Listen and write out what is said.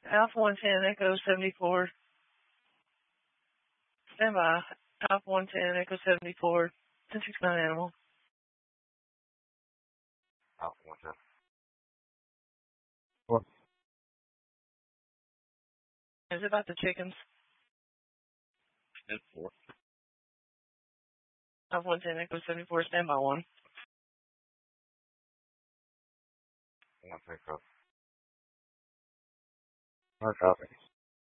Alpha 110, Echo 74. Stand by. Alpha 110, Echo 74. 1069 animal. Alpha 110. What? Is it about the chickens? 10-4. Alpha 110, Echo 74. Stand by 1. 1 10 code. Hard copy.